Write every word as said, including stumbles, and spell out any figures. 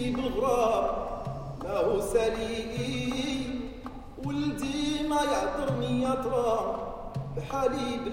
مشي بالغراب ما هو سليم ولدي ما يعذرني يا ترى بحالي